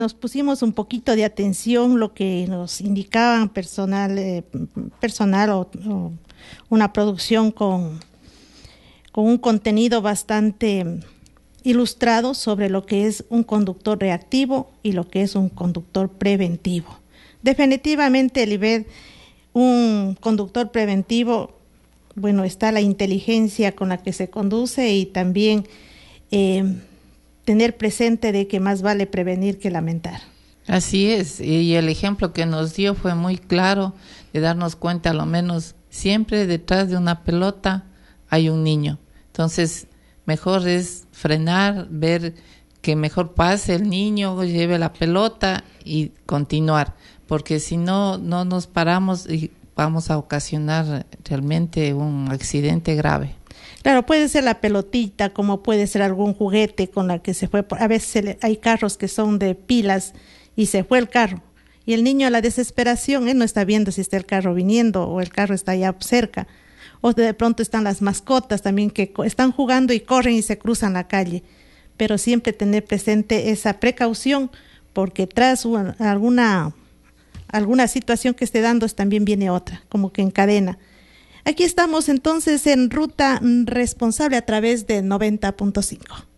Nos pusimos un poquito de atención lo que nos indicaban personal o una producción con un contenido bastante ilustrado sobre lo que es un conductor reactivo y lo que es un conductor preventivo. Definitivamente, Elibet, un conductor preventivo, bueno, está la inteligencia con la que se conduce y también tener presente de que más vale prevenir que lamentar. Así es, y el ejemplo que nos dio fue muy claro de darnos cuenta, a lo menos siempre detrás de una pelota hay un niño. Entonces, mejor es frenar, ver que mejor pase el niño, lleve la pelota y continuar, porque si no, no nos paramos y vamos a ocasionar realmente un accidente grave. Claro, puede ser la pelotita, como puede ser algún juguete con la que se fue. A veces hay carros que son de pilas y se fue el carro. Y el niño a la desesperación, él no está viendo si está el carro viniendo o el carro está ya cerca. O de pronto están las mascotas también que están jugando y corren y se cruzan la calle. Pero siempre tener presente esa precaución, porque tras alguna situación que esté dando también viene otra, como que en cadena. Aquí estamos entonces en Ruta Responsable a través de 90.5.